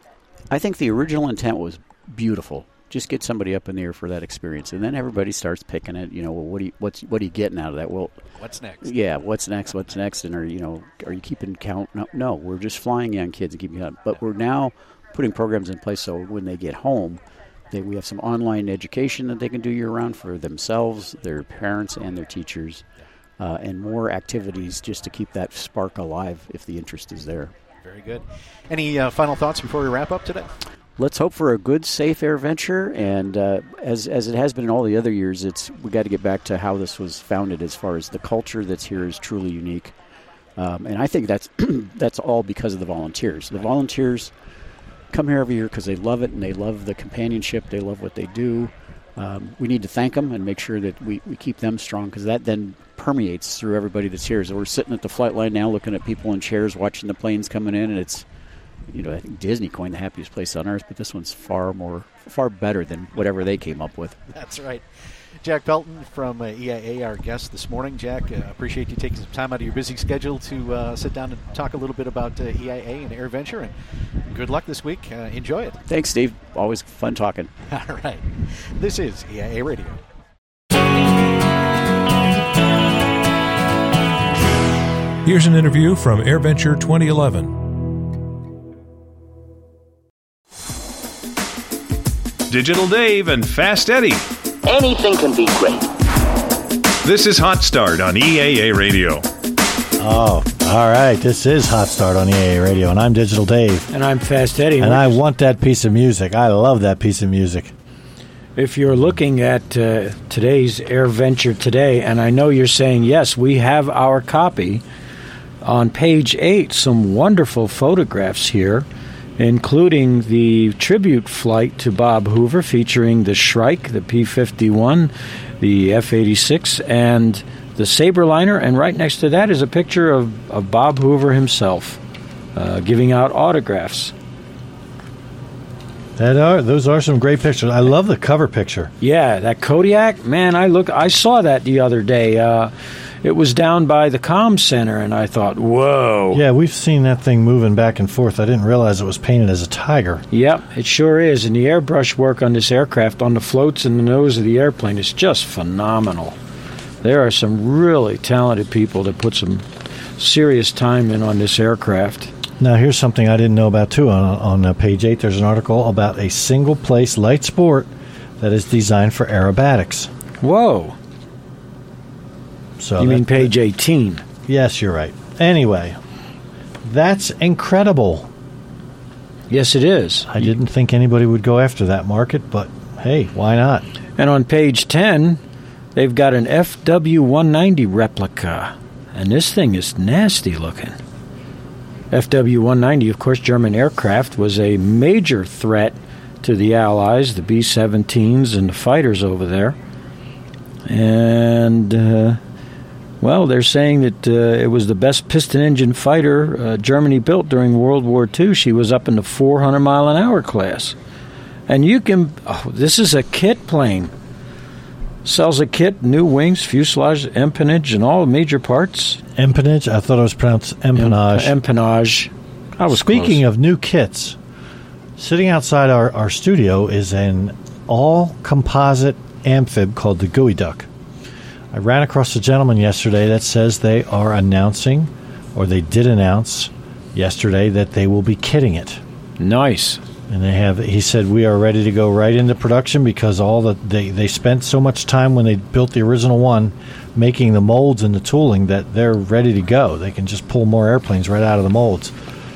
I think the original intent was beautiful. Just get somebody up in the air for that experience, and then everybody starts picking it. You know, well, what do you, what's what are you getting out of that? Well,
What's next?
yeah, what's next? What's next? And are you know, are you keeping count? No, no, we're just flying young kids and keeping count. But we're now putting programs in place so when they get home, they, we have some online education that they can do year round for themselves, their parents, and their teachers, uh, and more activities just to keep that spark alive if the interest is there.
Very good. Any uh, final thoughts before we wrap up today?
Let's hope for a good, safe air venture, and uh, as as it has been in all the other years, it's we got to get back to how this was founded. As far as the culture that's here is truly unique, um, and I think that's that's all because of the volunteers. The volunteers come here every year because they love it and they love the companionship. They love what they do. Um, we need to thank them and make sure that we, we keep them strong because that then permeates through everybody that's here. So we're sitting at the flight line now, looking at people in chairs, watching the planes coming in, and it's. You know, I think Disney coined the happiest place on earth, but this one's far more, far better than whatever they came up with.
That's right. Jack Pelton from uh, E I A, our guest this morning. Jack, uh, appreciate you taking some time out of your busy schedule to uh, sit down and talk a little bit about uh, E I A and AirVenture, and good luck this week. Uh, enjoy it.
Thanks, Steve. Always fun talking.
All right. This is E I A Radio.
Here's an interview from AirVenture twenty eleven.
Digital Dave and Fast Eddie.
Anything can be great.
This is Hot Start on E A A Radio.
Oh, all right. This is Hot Start on E A A Radio, and I'm Digital Dave.
And I'm Fast Eddie.
And I want that piece of music. I love that piece of music.
If you're looking at uh, today's AirVenture today, and I know you're saying, yes, we have our copy, on page eight, some wonderful photographs here, including the tribute flight to Bob Hoover featuring the Shrike, the P fifty-one, the F eighty-six, and the Sabreliner. And right next to that is a picture of, of Bob Hoover himself uh, giving out autographs.
That are those are some great pictures. I love the cover picture.
Yeah, that Kodiak, man, I look, I saw that the other day. Uh, it was down by the comm center, and I thought, whoa.
Yeah, we've seen that thing moving back and forth. I didn't realize it was painted as a tiger.
Yep, it sure is. And the airbrush work on this aircraft, on the floats and the nose of the airplane, is just phenomenal. There are some really talented people that put some serious time in on this aircraft.
Now, here's something I didn't know about, too. On, on uh, page eight, there's an article about a single-place light sport that is designed for aerobatics.
Whoa.
So
you
that,
mean page eighteen?
Yes, you're right. Anyway, that's incredible.
Yes, it is.
I didn't think anybody would go after that market, but hey, why not?
And on page ten, they've got an F W one ninety replica, and this thing is nasty looking. F W one ninety, of course, German aircraft, was a major threat to the Allies, the B seventeens and the fighters over there. And, uh, well, they're saying that uh, it was the best piston-engine fighter uh, Germany built during World War Two. She was up in the four hundred mile an hour class. And you can, oh, this is a kit plane. Sells a kit, new wings, fuselage, empennage, and all major parts.
Empennage? I thought it was pronounced empennage.
Em- empennage. I was
Speaking
close.
of new kits, sitting outside our, our studio is an all-composite amphib called the Gooey Duck. I ran across a gentleman yesterday that says they are announcing, or they did announce yesterday, that they will be kitting it.
Nice.
And they have. He said we are ready to go right into production because all the they, they spent so much time when they built the original one making the molds and the tooling that they're ready to go. They can just pull more airplanes right out of the molds.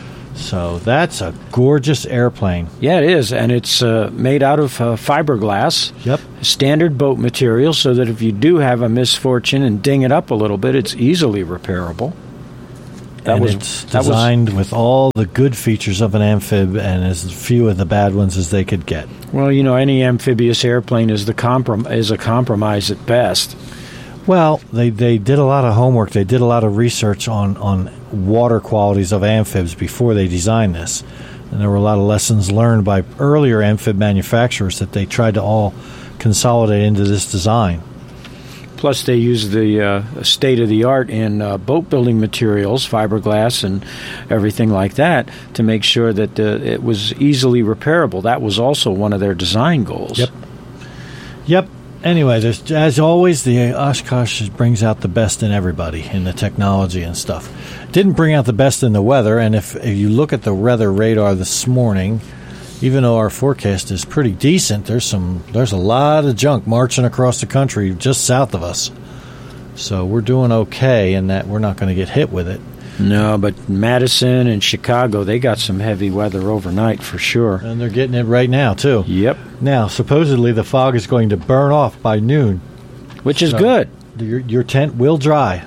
So that's a gorgeous airplane.
Yeah, it is, and it's uh, made out of uh, fiberglass.
Yep.
Standard boat material, so that if you do have a misfortune and ding it up a little bit, it's easily repairable. That
and
was
it's
that
designed
was,
with all the good features of an amphib and as few of the bad ones as they could get.
Well, you know, any amphibious airplane is the comprom- is a compromise at best.
Well, they, they did a lot of homework. They did a lot of research on, on water qualities of amphibs before they designed this. And there were a lot of lessons learned by earlier amphib manufacturers that they tried to all consolidate into this design.
Plus, they use the uh, state-of-the-art in uh, boat-building materials, fiberglass and everything like that, to make sure that uh, it was easily repairable. That was also one of their design goals.
Yep. Yep. Anyway, there's, as always, the Oshkosh brings out the best in everybody in the technology and stuff. Didn't bring out the best in the weather, and if, if you look at the weather radar this morning, even though our forecast is pretty decent, there's some there's a lot of junk marching across the country just south of us. So we're doing okay in that we're not going to get hit with it.
No, but Madison and Chicago, they got some heavy weather overnight for sure.
And they're getting it right now, too.
Yep.
Now, supposedly the fog is going to burn off by noon.
Which is
so
good.
Your, your tent will dry.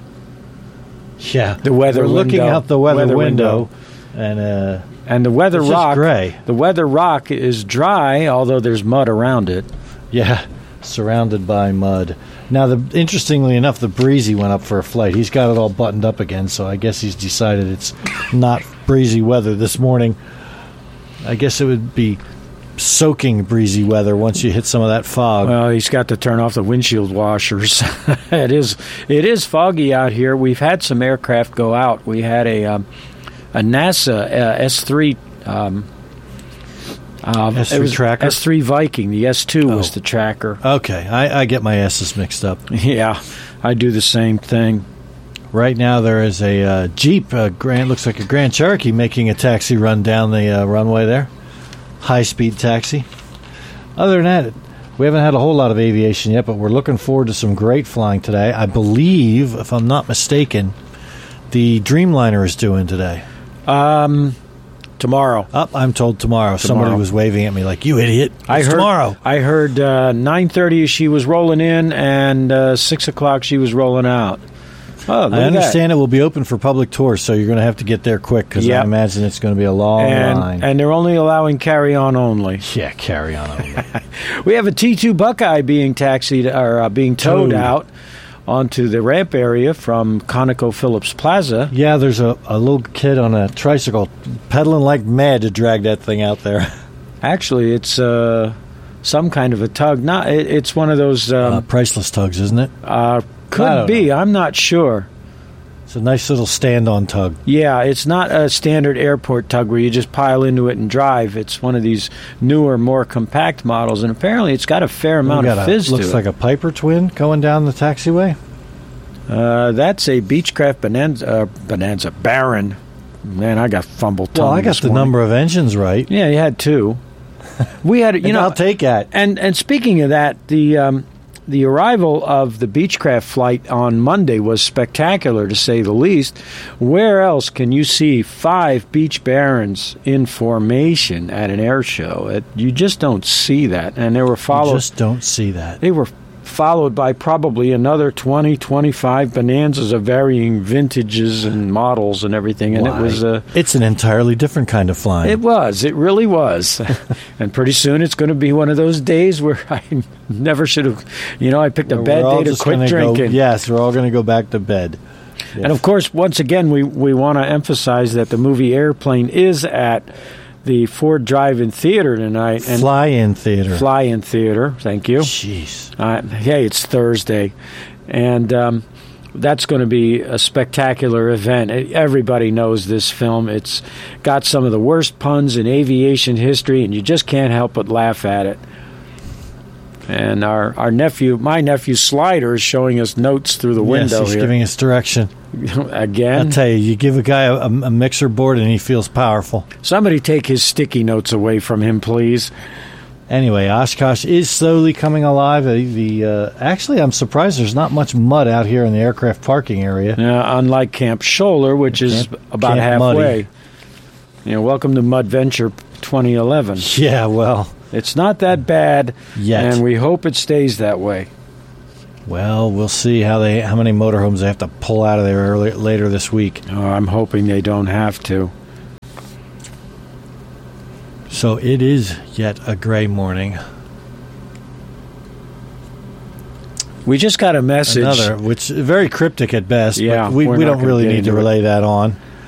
Yeah.
The weather
We're looking
window.
out the weather,
weather
window,
window.
and uh,
and the weather
it's
rock
just gray.
The weather rock is dry, although there's mud around it.
Yeah, surrounded by mud. Now, the, interestingly enough, the breezy went up for a flight. He's got it all buttoned up again, so I guess he's decided it's not breezy weather this morning. I guess it would be soaking breezy weather once you hit some of that fog.
Well, he's got to turn off the windshield washers. it is it is foggy out here. We've had some aircraft go out. We had a um, a NASA uh, S three um, um,
S three
it was
tracker?
S three Viking. The S two
Oh.
was the tracker.
Okay, I, I get my S's mixed up.
Yeah, I do the same thing.
Right now there is a uh, Jeep, a Grand, looks like a Grand Cherokee, making a taxi run down the uh, runway there. High-speed taxi. Other than that, we haven't had a whole lot of aviation yet, but we're looking forward to some great flying today. I believe, if I'm not mistaken, the Dreamliner is due in today.
Um, tomorrow.
Up, I'm told tomorrow.
Tomorrow.
Somebody was waving at me like, "You idiot! It's
I heard
tomorrow."
I heard uh, nine thirty she was rolling in, and uh, six o'clock she was rolling out. Oh, look
I
at
understand it will be open for public tours, so you're going to have to get there quick because
Yep.
I imagine it's going to be a long
and,
line.
and they're only allowing carry-on only.
Yeah, carry on only.
We have a T two Buckeye being taxied or uh, being towed
Towed.
out onto the ramp area from ConocoPhillips Plaza.
Yeah, there's a, a little kid on a tricycle pedaling like mad to drag that thing out there.
Actually, it's uh, some kind of a tug. Not, it, it's one of those. Um,
uh, priceless tugs, isn't it?
Uh,
I
could
don't
be.
know.
I'm not sure.
It's a nice little stand-on tug.
Yeah, it's not a standard airport tug where you just pile into it and drive. It's one of these newer, more compact models, and apparently it's got a fair amount
We
of
got
fizz
a,
to
looks
it.
like a Piper twin going down the taxiway.
Uh, that's a Beechcraft Bonanza, uh, Bonanza Baron. Man, I got fumbled.
Well, I got the number of engines right.
Yeah, you had two. We had, you
And
know,
I'll take that.
And and speaking of that, the um, the arrival of the Beechcraft flight on Monday was spectacular, to say the least. Where else can you see five Beech Barons in formation at an air show? It, you just don't see that. And they were followed.
You just don't see that.
They were followed by probably another twenty, twenty-five Bonanzas of varying vintages and models and everything. And
Why?
it was uh,
It's an entirely different kind of flying.
It was. It really was. And pretty soon it's going to be one of those days where I never should have, you know, I picked a
We're
bad
all
day to
just
quit
gonna
drinking.
Go, yes, we're all going to go back to bed. Yes.
And of course, once again, we, we want to emphasize that the movie Airplane is at the Ford Drive-In Theater tonight. And
Fly-In Theater.
Fly-In Theater, thank you.
Jeez.
Uh, hey, it's Thursday. And um, that's going to be a spectacular event. Everybody knows this film. It's got some of the worst puns in aviation history, and you just can't help but laugh at it. And our, our nephew, my nephew Slider, is showing us notes through the window
yes, he's
here.
giving us direction.
Again?
I'll tell you, you give a guy a, a mixer board and he feels powerful.
Somebody take his sticky notes away from him, please.
Anyway, Oshkosh is slowly coming alive. The, the uh, Actually, I'm surprised there's not much mud out here in the aircraft parking area.
Uh, unlike Camp Scholler, which is
Camp,
about
Camp
halfway.
Muddy.
You know, welcome to Mud Venture twenty eleven.
Yeah, well...
It's not that bad
yet,
and we hope it stays that way.
Well, we'll see how they how many motorhomes they have to pull out of there early, later this week.
Oh, I'm hoping they don't have to.
So it is yet a gray morning.
We just got a message.
Another, which is very cryptic at best.
Yeah,
but we,
we're
we
not
don't
gonna
really
get
need to
into
relay
it.
that on.